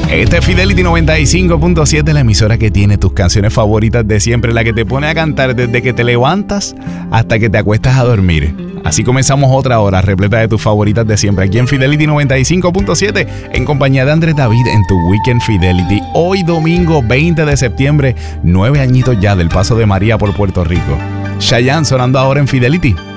Este es Fidelity 95.7, la emisora que tiene tus canciones favoritas de siempre, la que te pone a cantar desde que te levantas hasta que te acuestas a dormir. Así comenzamos otra hora repleta de tus favoritas de siempre, aquí en Fidelity 95.7, en compañía de Andrés David en tu Weekend Fidelity. Hoy domingo 20 de septiembre, 9 añitos ya del paso de María por Puerto Rico. Chayanne sonando ahora en Fidelity.